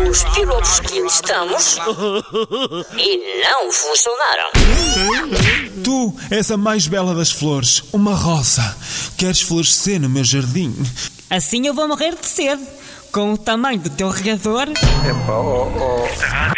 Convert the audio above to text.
os pilotos que testamos e não funcionaram. Tu és a mais bela das flores, uma rosa. Queres florescer no meu jardim? Assim eu vou morrer de sede. Com o tamanho do teu regador.